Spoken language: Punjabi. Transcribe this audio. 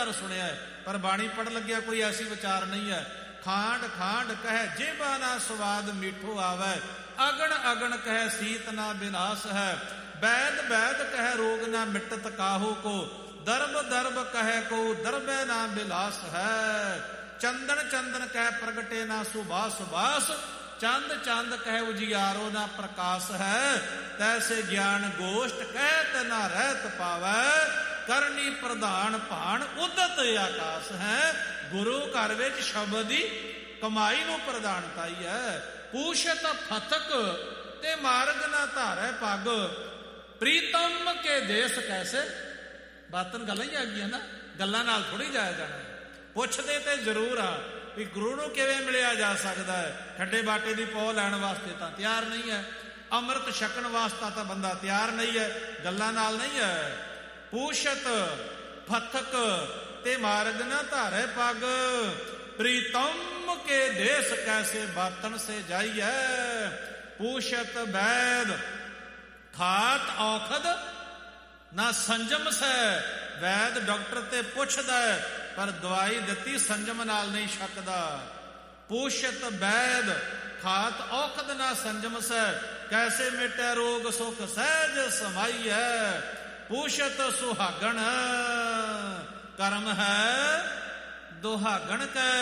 ਨਿਰੰਤਰ ਸੁਣਿਆ, ਪਰ ਬਾਣੀ ਪੜ੍ਹਨ ਲੱਗਿਆ ਕੋਈ ਐਸੀ ਵਿਚਾਰ ਨਹੀਂ ਹੈ। ਖਾਂਡ ਖਾਂਡ ਕਹਿ ਜੇਬਾ ਨਾ ਸਵਾਦ ਮੀਠੋ ਆਵੈ, ਅਗਣ ਅਗਣ ਕਹਿ ਸੀਤ ਨਾ ਬਿਨਾਸ਼ ਹੈ। ਵੈਦ ਵੈਦ ਕਹਿ ਰੋਗ ਨਾ ਮਿਟਤ ਕਾਹੂ ਕੋ, ਦਰਬ ਦਰਬ ਕਹਿ ਕੋ ਦਰਬੈ ਨਾ ਬਿਲਾਸ ਹੈ। ਚੰਦਨ ਚੰਦਨ ਕਹਿ ਪ੍ਰਗਟੇ ਨਾ ਸੁਬਾਸ ਸੁਬਾਸ, ਚੰਦ ਚੰਦ ਕਹਿ ਉਜਿਆਰੋ ਨਾ ਪ੍ਰਕਾਸ਼ ਹੈ। ਤੈਸੇ ਗਿਆਨ ਗੋਸ਼ਟ ਕਹਿਤ ਨਾ ਰਹਿਤ ਪਾਵੈ, ਕਰਨੀ ਪ੍ਰਧਾਨ ਭਾਣ ਉਦਤ ਆਕਾਸ਼ ਹੈ। ਗੁਰੂ ਘਰ ਵਿੱਚ ਸ਼ਬਦ ਦੀ ਕਮਾਈ ਨੂੰ ਪ੍ਰਧਾਨਤਾ ਹੀ ਹੈ। ਪੂਛਤ ਫਤਕ ਤੇ ਮਾਰਗ ਨਾ ਧਾਰੈ ਪੱਗ, ਪ੍ਰੀਤਮ ਕੇ ਦੇਸ ਕੈਸੇ। ਬਾਤਨ ਗੱਲਾਂ ਹੀ ਆ ਗਈਆਂ ਨਾ, ਗੱਲਾਂ ਨਾਲ ਥੋੜ੍ਹੀ ਜਾਇਆ ਜਾਣਾ। ਪੁੱਛਦੇ ਤੇ ਜ਼ਰੂਰ ਆ ਵੀ ਗੁਰੂ ਨੂੰ ਕਿਵੇਂ ਮਿਲਿਆ ਜਾ ਸਕਦਾ ਹੈ। ਖੱਡੇ ਬਾਟੇ ਦੀ ਪੌ ਲੈਣ ਵਾਸਤੇ ਤਾਂ ਤਿਆਰ ਨਹੀਂ ਹੈ, ਅੰਮ੍ਰਿਤ ਛਕਣ ਵਾਸਤੇ ਤਾਂ ਬੰਦਾ ਤਿਆਰ ਨਹੀਂ ਹੈ, ਗੱਲਾਂ ਨਾਲ ਨਹੀਂ ਹੈ। ਪੂਛਤ ਫਤਕ ਤੇ ਮਾਰਗ ਨਾ ਧਾਰੈ ਪੱਗ, ਪ੍ਰੀਤਮ ਕੇ ਦੇਸ ਕੈਸੇ ਬਾਤਨ ਸੇ ਜਾਈਐ। ਪੂਛਤ ਵੈਦ ਖਾਤ ਔਖਦ ਨਾ ਸੰਜਮ ਸੈ, ਵੈਦ ਡਾਕਟਰ ਤੇ ਪੁੱਛਦਾ ਪਰ ਦਵਾਈ ਦਿੱਤੀ ਸੰਜਮ ਨਾਲ ਨਹੀਂ ਛਕਦਾ। ਪੂਛਤ ਵੈਦ ਖਾਤ ਔਖਦ ਨਾ ਸੰਜਮ ਸੈ, ਕੈਸੇ ਮਿਟੈ ਰੋਗ ਸੁਖ ਸਹਿਜ ਸਮਾਈਐ। ਪੂਛਤ ਸੁਹਾਗਣ ਕਰਮ ਹੈ ਦੁਹਾਗਣ ਕੈ,